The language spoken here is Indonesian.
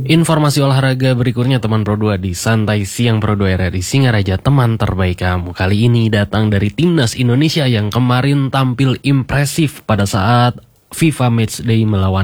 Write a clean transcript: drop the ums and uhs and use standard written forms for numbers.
Informasi olahraga berikutnya teman Pro 2 di Santai Siang Pro 2 RRI Singaraja, teman terbaik kamu. Kali ini datang dari Timnas Indonesia yang kemarin tampil impresif pada saat FIFA Matchday melawan